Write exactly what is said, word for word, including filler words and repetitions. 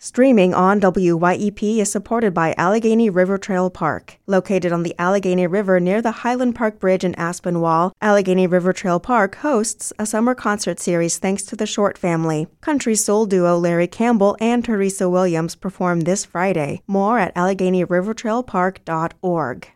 Streaming on W Y E P is supported by Allegheny River Trail Park. Located on the Allegheny River near the Highland Park Bridge in Aspinwall, Allegheny River Trail Park hosts a summer concert series thanks to the Short family. Country soul duo Larry Campbell and Teresa Williams perform this Friday. More at allegheny river trail park dot org.